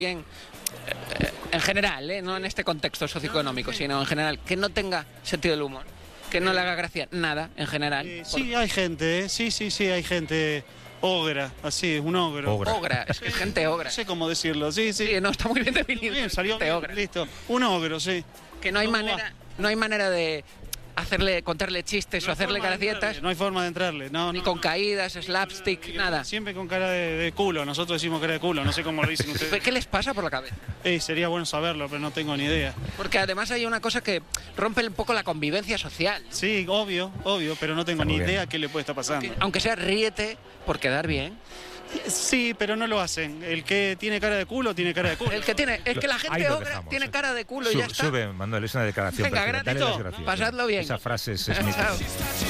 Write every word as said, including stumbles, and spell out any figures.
bien, eh, en general, ¿eh? No en este contexto socioeconómico, sino en general, que no tenga sentido del humor, que no le haga gracia nada, en general. Eh, sí, hay gente, ¿eh? sí, sí, sí, hay gente ogra, así, un ogro. Ogra, ogra es que es gente ogra. No sé cómo decirlo, sí, sí. Sí, no, está muy bien definido. Bien, salió gente bien, ogra. listo. Un ogro, sí. Que no hay ¿Cómo manera, no hay manera de hacerle, contarle chistes No o hay hacerle forma de gracietas, entrarle, No hay forma de entrarle, no, ni no, con no. caídas, slapstick, nada. Siempre con cara de, de culo, nosotros decimos cara de culo, no sé cómo lo dicen ustedes. ¿Qué les pasa por la cabeza? Eh, sería bueno saberlo, pero no tengo ni idea. Porque además hay una cosa que rompe un poco la convivencia social. Sí, obvio, obvio, pero no tengo Está ni muy idea bien. qué le puede estar pasando. Que, aunque sea ríete por quedar bien. Sí, pero no lo hacen. El que tiene cara de culo, tiene cara de culo. El que tiene, es que la Ahí gente lo ogra dejamos, tiene eh. cara de culo y Sube, ya está. Sube, Manuel, es una declaración. Venga, perfecta. Dale gratis, las gracias. pasadlo bien. Esa frase es, es Chao. mítica.